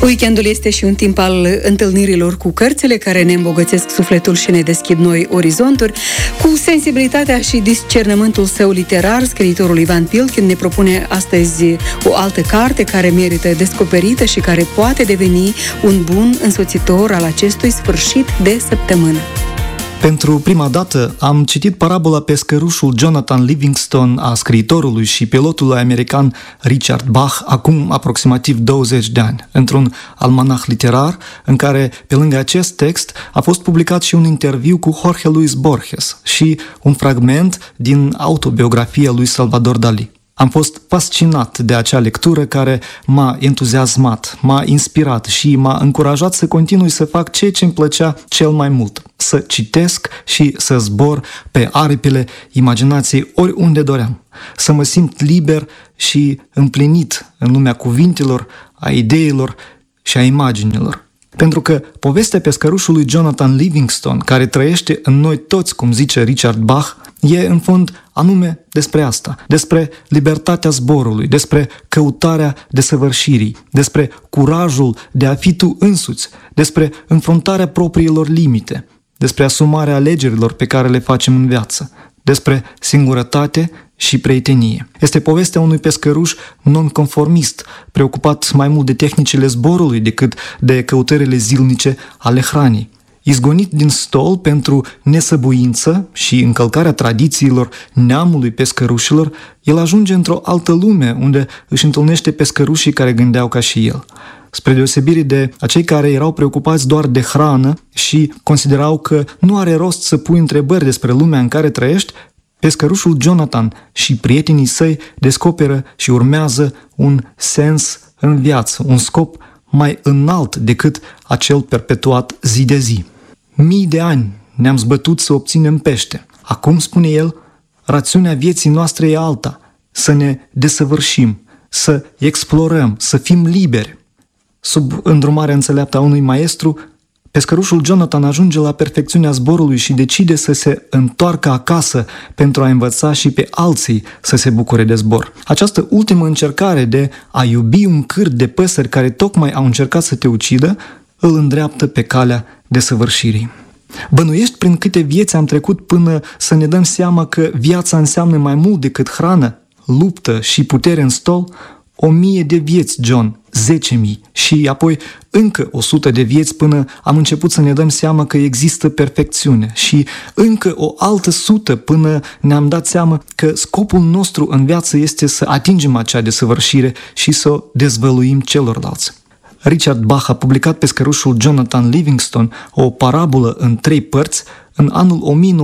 Weekendul este și un timp al întâlnirilor cu cărțile care ne îmbogățesc sufletul și ne deschid noi orizonturi. Cu sensibilitatea și discernământul său literar, scriitorul Ivan Pilkin ne propune astăzi o altă carte care merită descoperită și care poate deveni un bun însoțitor al acestui sfârșit de săptămână. Pentru prima dată am citit parabola Pescărușul Jonathan Livingston a scriitorului și pilotului american Richard Bach acum aproximativ 20 de ani, într-un almanah literar în care, pe lângă acest text, a fost publicat și un interviu cu Jorge Luis Borges și un fragment din autobiografia lui Salvador Dalí. Am fost fascinat de acea lectură care m-a entuziasmat, m-a inspirat și m-a încurajat să continui să fac ceea ce îmi plăcea cel mai mult, să citesc și să zbor pe aripile imaginației oriunde doream, să mă simt liber și împlinit în lumea cuvintelor, a ideilor și a imaginilor. Pentru că povestea pescărușului Jonathan Livingston, care trăiește în noi toți, cum zice Richard Bach, e în fond anume despre asta, despre libertatea zborului, despre căutarea desăvârșirii, despre curajul de a fi tu însuți, despre înfruntarea propriilor limite, despre asumarea alegerilor pe care le facem în viață, despre singurătate și prietenie. Este povestea unui pescăruș nonconformist, preocupat mai mult de tehnicile zborului decât de căutările zilnice ale hranei. Izgonit din stol pentru nesăbuință și încălcarea tradițiilor neamului pescărușilor, el ajunge într-o altă lume unde își întâlnește pescărușii care gândeau ca și el. Spre deosebire de acei care erau preocupați doar de hrană și considerau că nu are rost să pui întrebări despre lumea în care trăiești, pescărușul Jonathan și prietenii săi descoperă și urmează un sens în viață, un scop mai înalt decât acel perpetuat zi de zi. Mii de ani ne-am zbătut să obținem pește. Acum, spune el, rațiunea vieții noastre e alta, să ne desăvârșim, să explorăm, să fim liberi. Sub îndrumarea înțeleaptă a unui maestru, pescărușul Jonathan ajunge la perfecțiunea zborului și decide să se întoarcă acasă pentru a învăța și pe alții să se bucure de zbor. Această ultimă încercare de a iubi un câr de păsări care tocmai au încercat să te ucidă, îl îndreaptă pe calea desăvârșirii. Bănuiești prin câte vieți am trecut până să ne dăm seama că viața înseamnă mai mult decât hrană, luptă și putere în stol? 1000 de vieți, John, 10.000 și apoi încă 100 de vieți până am început să ne dăm seama că există perfecțiune și încă o altă 100 până ne-am dat seama că scopul nostru în viață este să atingem acea desăvârșire și să o dezvăluim celorlalți. Richard Bach a publicat pescărușul Jonathan Livingston, o parabolă în 3 părți, în anul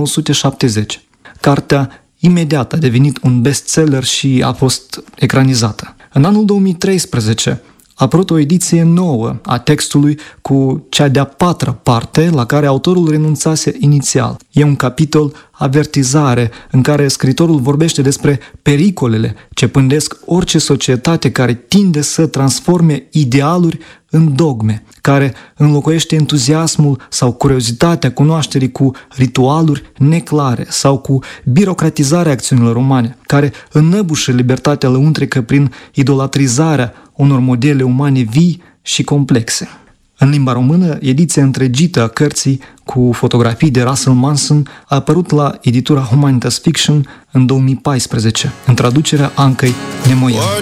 1970. Cartea imediat a devenit un bestseller și a fost ecranizată. În anul 2013 a apărut o ediție nouă a textului cu cea de-a 4-a parte la care autorul renunțase inițial. E un capitol avertizare în care scriitorul vorbește despre pericolele ce pândesc orice societate care tinde să transforme idealuri în dogme, care înlocuiește entuziasmul sau curiozitatea cunoașterii cu ritualuri neclare sau cu birocratizarea acțiunilor umane, care înnăbușă libertatea lăuntrică prin idolatrizarea unor modele umane vii și complexe. În limba română, ediția întregită a cărții cu fotografii de Russell Manson a apărut la editura Humanitas Fiction în 2014, în traducerea Ancăi Nemoian.